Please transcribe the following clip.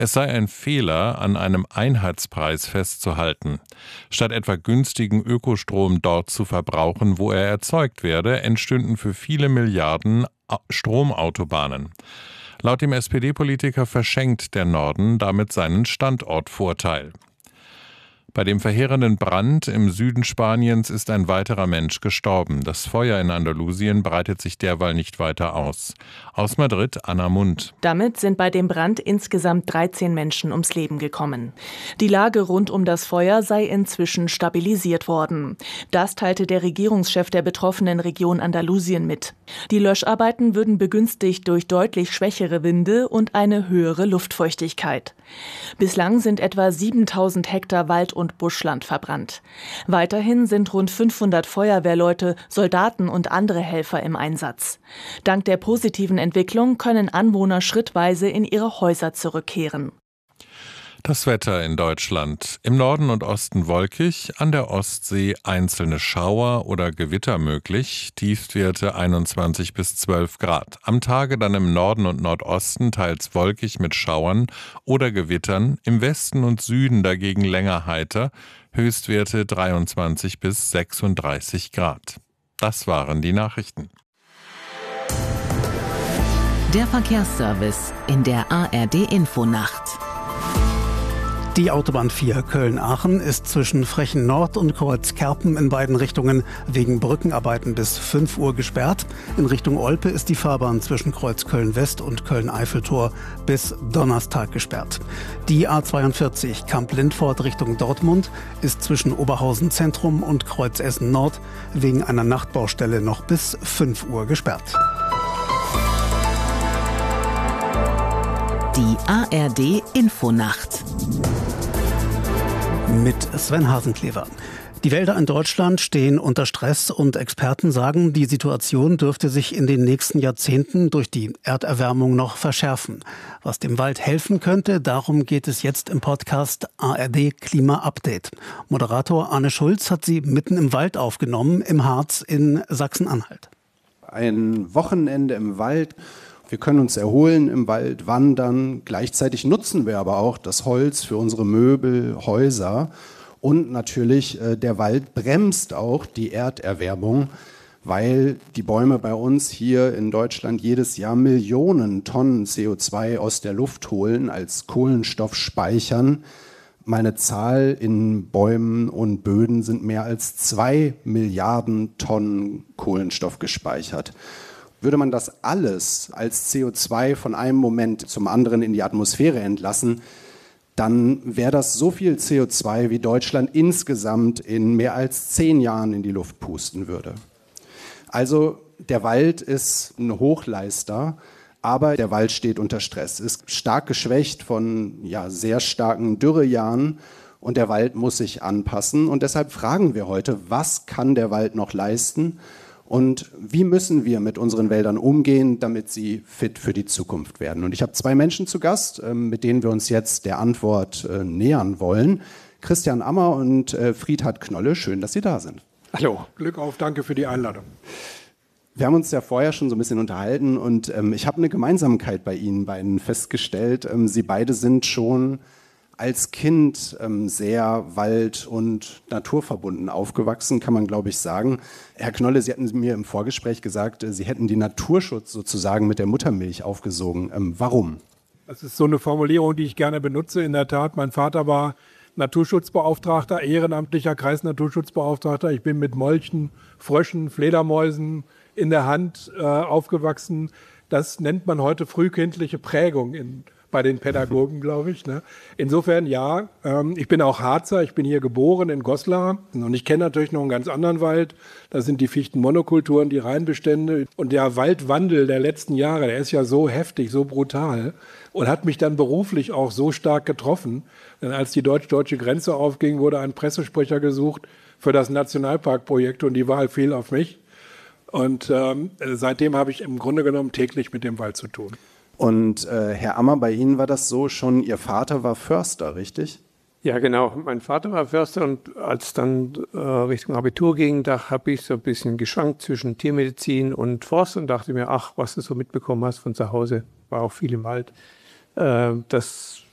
Es sei ein Fehler, an einem Einheitspreis festzuhalten. Statt etwa günstigen Ökostrom dort zu verbrauchen, wo er erzeugt werde, entstünden für viele Milliarden Stromautobahnen. Laut dem SPD-Politiker verschenkt der Norden damit seinen Standortvorteil. Bei dem verheerenden Brand im Süden Spaniens ist ein weiterer Mensch gestorben. Das Feuer in Andalusien breitet sich derweil nicht weiter aus. Aus Madrid, Anna Mund. Damit sind bei dem Brand insgesamt 13 Menschen ums Leben gekommen. Die Lage rund um das Feuer sei inzwischen stabilisiert worden. Das teilte der Regierungschef der betroffenen Region Andalusien mit. Die Löscharbeiten würden begünstigt durch deutlich schwächere Winde und eine höhere Luftfeuchtigkeit. Bislang sind etwa 7.000 Hektar Wald- und Buschland verbrannt. Weiterhin sind rund 500 Feuerwehrleute, Soldaten und andere Helfer im Einsatz. Dank der positiven Entwicklung können Anwohner schrittweise in ihre Häuser zurückkehren. Das Wetter in Deutschland. Im Norden und Osten wolkig, an der Ostsee einzelne Schauer oder Gewitter möglich, Tiefstwerte 21 bis 12 Grad. Am Tage dann im Norden und Nordosten teils wolkig mit Schauern oder Gewittern, im Westen und Süden dagegen länger heiter, Höchstwerte 23 bis 36 Grad. Das waren die Nachrichten. Der Verkehrsservice in der ARD-Infonacht. Die Autobahn 4 Köln-Aachen ist zwischen Frechen Nord und Kreuzkerpen in beiden Richtungen wegen Brückenarbeiten bis 5 Uhr gesperrt. In Richtung Olpe ist die Fahrbahn zwischen Kreuz Köln-West und Köln-Eiffeltor bis Donnerstag gesperrt. Die A42 Kamp-Lindfort Richtung Dortmund ist zwischen Oberhausen Zentrum und Kreuz Essen Nord wegen einer Nachtbaustelle noch bis 5 Uhr gesperrt. Die ARD-Infonacht. Mit Sven Hasenklever. Die Wälder in Deutschland stehen unter Stress und Experten sagen, die Situation dürfte sich in den nächsten Jahrzehnten durch die Erderwärmung noch verschärfen. Was dem Wald helfen könnte, darum geht es jetzt im Podcast ARD Klima Update. Moderator Arne Schulz hat sie mitten im Wald aufgenommen, im Harz in Sachsen-Anhalt. Ein Wochenende im Wald. Wir können uns erholen im Wald, wandern. Gleichzeitig nutzen wir aber auch das Holz für unsere Möbel, Häuser. Und natürlich, der Wald bremst auch die Erderwärmung, weil die Bäume bei uns hier in Deutschland jedes Jahr Millionen Tonnen CO2 aus der Luft holen, als Kohlenstoff speichern. Meine Zahl in Bäumen und Böden sind mehr als 2 Milliarden Tonnen Kohlenstoff gespeichert. Würde man das alles als CO2 von einem Moment zum anderen in die Atmosphäre entlassen, dann wäre das so viel CO2, wie Deutschland insgesamt in mehr als 10 Jahren in die Luft pusten würde. Also der Wald ist ein Hochleister, aber der Wald steht unter Stress, ist stark geschwächt von sehr starken Dürrejahren und der Wald muss sich anpassen. Und deshalb fragen wir heute, was kann der Wald noch leisten? Und wie müssen wir mit unseren Wäldern umgehen, damit sie fit für die Zukunft werden? Und ich habe 2 Menschen zu Gast, mit denen wir uns jetzt der Antwort nähern wollen. Christian Ammer und Friedhard Knolle, schön, dass Sie da sind. Hallo, Glück auf, danke für die Einladung. Wir haben uns ja vorher schon so ein bisschen unterhalten und ich habe eine Gemeinsamkeit bei Ihnen beiden festgestellt. Sie beide sind schon als Kind sehr wald- und naturverbunden aufgewachsen, kann man, glaube ich, sagen. Herr Knolle, Sie hatten mir im Vorgespräch gesagt, Sie hätten den Naturschutz sozusagen mit der Muttermilch aufgesogen. Warum? Das ist so eine Formulierung, die ich gerne benutze. In der Tat, mein Vater war Naturschutzbeauftragter, ehrenamtlicher Kreisnaturschutzbeauftragter. Ich bin mit Molchen, Fröschen, Fledermäusen in der Hand aufgewachsen. Das nennt man heute frühkindliche Prägung bei den Pädagogen, glaube ich. Ne? Insofern ja, ich bin auch Harzer, ich bin hier geboren in Goslar und ich kenne natürlich noch einen ganz anderen Wald. Das sind die Fichtenmonokulturen, die Reinbestände. Und der Waldwandel der letzten Jahre, der ist ja so heftig, so brutal und hat mich dann beruflich auch so stark getroffen. Denn als die deutsch-deutsche Grenze aufging, wurde ein Pressesprecher gesucht für das Nationalparkprojekt und die Wahl fiel auf mich. Und seitdem habe ich im Grunde genommen täglich mit dem Wald zu tun. Und Herr Ammer, bei Ihnen war das so schon, Ihr Vater war Förster, richtig? Ja, genau. Mein Vater war Förster und als dann Richtung Abitur ging, da habe ich so ein bisschen geschwankt zwischen Tiermedizin und Forst und dachte mir, ach, was du so mitbekommen hast von zu Hause, war auch viel im Wald. Das